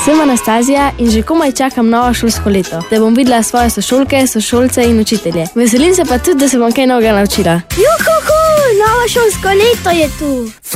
Sem Anastazija in že komaj čakam novo šolsko leto, da bom videla svoje sošolke, sošolce in učitelje. Veselim se pa tudi, da se bom kaj novega naučila. Juhuhu, novo šolsko leto je tu.